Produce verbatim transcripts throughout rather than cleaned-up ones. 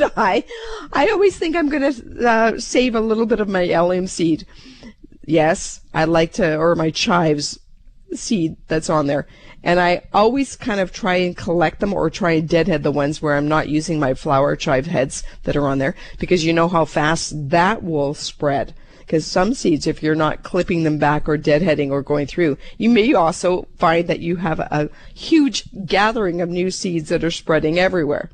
die, I always think I'm going to uh, save a little bit of my allium seed. Yes, I like to, or my chives seed that's on there. And I always kind of try and collect them or try and deadhead the ones where I'm not using my flower chive heads that are on there, because you know how fast that will spread. Because some seeds, if you're not clipping them back or deadheading or going through, you may also find that you have a huge gathering of new seeds that are spreading everywhere.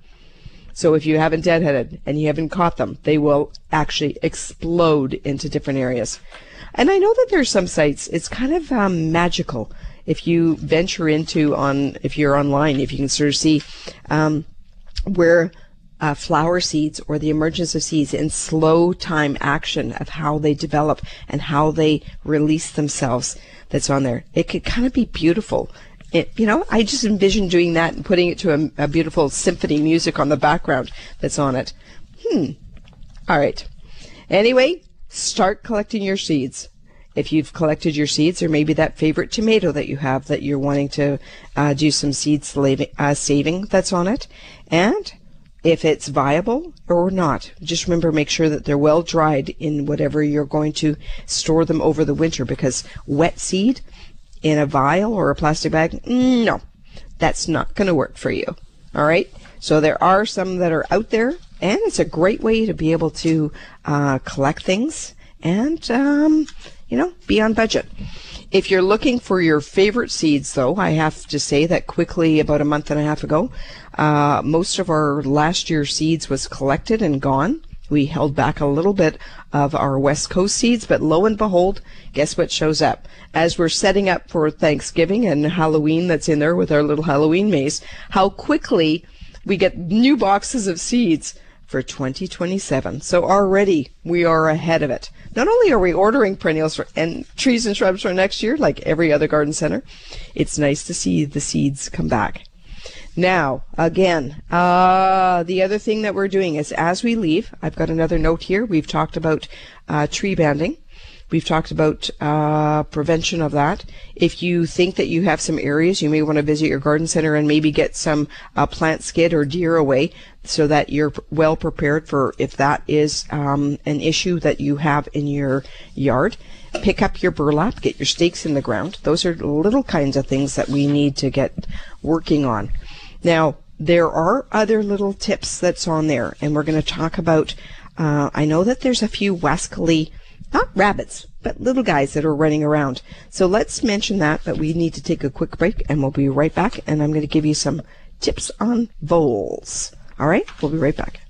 So if you haven't deadheaded and you haven't caught them, they will actually explode into different areas. And I know that there's some sites, it's kind of um, magical. If you venture into on, if you're online, if you can sort of see um, where uh, flower seeds or the emergence of seeds in slow time action of how they develop and how they release themselves, that's on there. It could kind of be beautiful. It, you know, I just envision doing that and putting it to a, a beautiful symphony music on the background that's on it. Hmm. All right. Anyway, start collecting your seeds. If you've collected your seeds, or maybe that favorite tomato that you have that you're wanting to uh, do some seed slaving, uh, saving that's on it. And if it's viable or not, just remember, make sure that they're well dried in whatever you're going to store them over the winter, because wet seed in a vial or a plastic bag, no, that's not going to work for you. All right. So there are some that are out there, and it's a great way to be able to uh, collect things and, um, you know, be on budget. If you're looking for your favorite seeds, though, I have to say that quickly, about a month and a half ago, uh, most of our last year's seeds was collected and gone. We held back a little bit of our West Coast seeds, but lo and behold, guess what shows up? As we're setting up for Thanksgiving and Halloween, that's in there with our little Halloween maze, how quickly we get new boxes of seeds for twenty twenty-seven. So already we are ahead of it. Not only are we ordering perennials for, and trees and shrubs for next year, like every other garden center, it's nice to see the seeds come back. Now, again, uh, the other thing that we're doing is, as we leave, I've got another note here. We've talked about uh, tree banding. We've talked about uh, prevention of that. If you think that you have some areas, you may want to visit your garden center and maybe get some uh, plant skid or deer away, so that you're well prepared for if that is um, an issue that you have in your yard. Pick up your burlap, get your stakes in the ground. Those are little kinds of things that we need to get working on. Now, there are other little tips that's on there, and we're going to talk about, uh, I know that there's a few wascally, not rabbits, but little guys that are running around. So let's mention that, but we need to take a quick break, and we'll be right back, and I'm going to give you some tips on voles. All right, we'll be right back.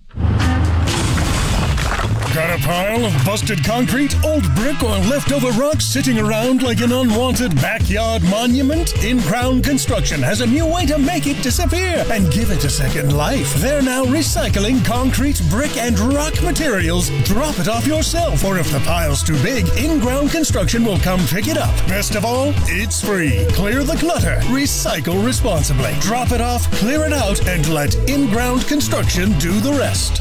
Got a pile of busted concrete, old brick, or leftover rocks sitting around like an unwanted backyard monument? In-Crown Construction has a new way to make it disappear and give it a second life. They're now recycling concrete, brick, and rock materials. Drop it off yourself, or if the pile's too big, In-Crown Construction will come pick it up. Best of all, it's free. Clear the clutter. Recycle responsibly. Drop it off, clear it out, and let In-Crown Construction do the rest.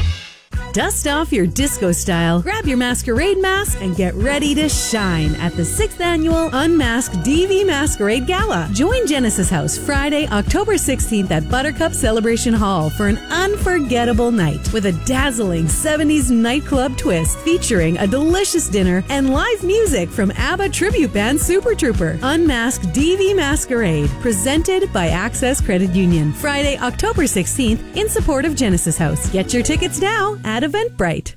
Dust off your disco style, grab your masquerade mask, and get ready to shine at the sixth Annual Unmasked D V Masquerade Gala. Join Genesis House Friday, October sixteenth at Buttercup Celebration Hall for an unforgettable night with a dazzling seventies nightclub twist featuring a delicious dinner and live music from ABBA tribute band Super Trooper. Unmasked D V Masquerade, presented by Access Credit Union. Friday, October sixteenth in support of Genesis House. Get your tickets now at Eventbrite.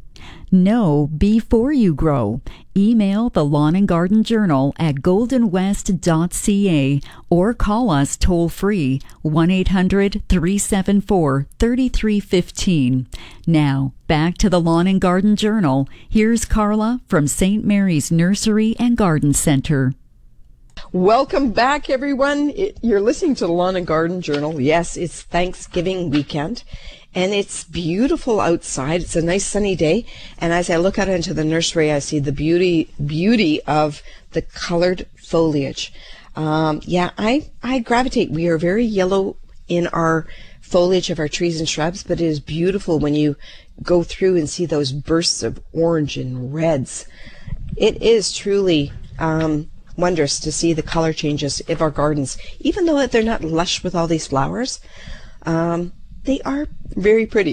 Know before you grow. Email the Lawn and Garden Journal at golden west dot c a or call us toll free one eight hundred three seven four three three one five. Now, back to the Lawn and Garden Journal. Here's Carla from Saint Mary's Nursery and Garden Center. Welcome back, everyone. It, you're listening to the Lawn and Garden Journal. Yes, it's Thanksgiving weekend, and it's beautiful outside. It's a nice sunny day, and as I look out into the nursery, I see the beauty beauty of the colored foliage. Um, yeah, I, I gravitate. We are very yellow in our foliage of our trees and shrubs, but it is beautiful when you go through and see those bursts of orange and reds. It is truly um, wondrous to see the color changes of our gardens, even though they're not lush with all these flowers. Um, they are very pretty.